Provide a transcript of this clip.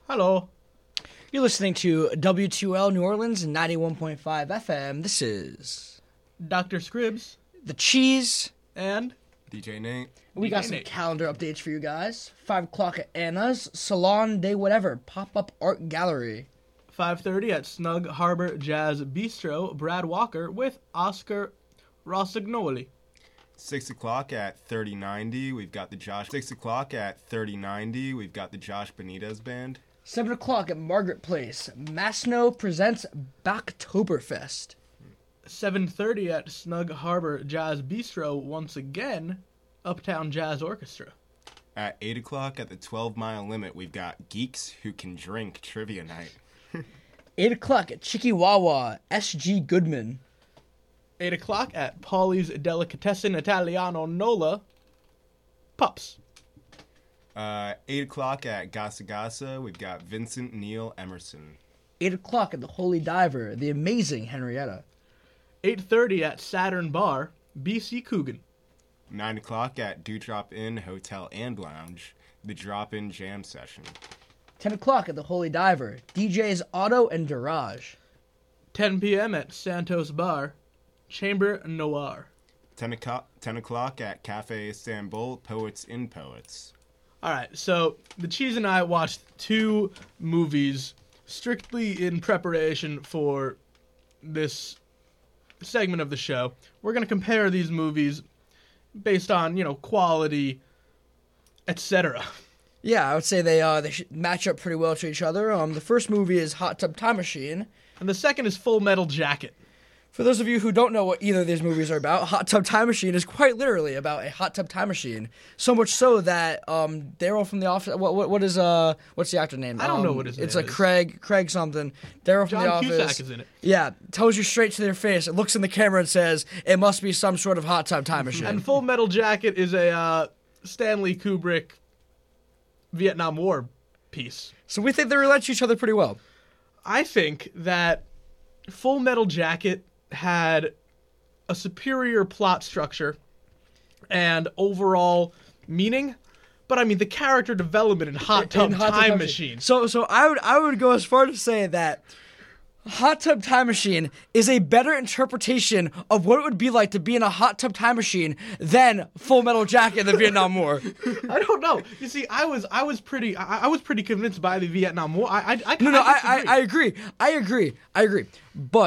Hello. You're listening to W2L New Orleans 91.5 FM. This is Dr. Scribbs. The Cheese. And DJ Nate. We got some calendar updates for you guys. 5 o'clock at Anna's Salon de Whatever Pop-Up Art Gallery. 5:30 at Snug Harbor Jazz Bistro, Brad Walker with Oscar Rossignoli. 6 o'clock at 3090. We've got the Josh. 6 o'clock at 3090. We've got the Josh Benitez Band. 7 o'clock at Margaret Place. Masno presents Backtoberfest. 7:30 at Snug Harbor Jazz Bistro, once again, Uptown Jazz Orchestra. At 8 o'clock at the 12 Mile Limit, we've got Geeks Who Can Drink Trivia Night. 8 o'clock at Chikiwawa, S.G. Goodman. 8 o'clock at Pauli's Delicatessen Italiano Nola, Pups. 8 o'clock at Gasa Gasa, we've got Vincent Neil Emerson. 8 o'clock at the Holy Diver, the amazing Henrietta. 8:30 at Saturn Bar, BC Coogan. 9 o'clock at Dewdrop Inn Hotel and Lounge, the Drop-In Jam Session. 10 o'clock at the Holy Diver, DJs Auto and Daraj. 10 p.m. at Santos Bar, Chamber Noir. 10 o'clock at Cafe Istanbul, Poets in Poets. All right, so the Cheese and I watched 2 movies strictly in preparation for this segment of the show. We're going to compare these movies based on, quality, etc. Yeah, I would say they should match up pretty well to each other. The first movie is Hot Tub Time Machine. And the second is Full Metal Jacket. For those of you who don't know what either of these movies are about, Hot Tub Time Machine is quite literally about a hot tub time machine. So much so that Daryl from The Office. What's the actor name? I don't know what his name is. It's like Craig something. Daryl from The Office. John Cusack is in it. Yeah, tells you straight to their face. It looks in the camera and says it must be some sort of hot tub time machine. And Full Metal Jacket is a Stanley Kubrick Vietnam War piece. So we think they relate to each other pretty well. I think that Full Metal Jacket had a superior plot structure and overall meaning, but I mean the character development in Hot Tub Time Machine. So I would go as far to say that Hot Tub Time Machine is a better interpretation of what it would be like to be in a hot tub time machine than Full Metal Jacket in the Vietnam War. I don't know. You see, I was pretty convinced by the Vietnam War. I agree. But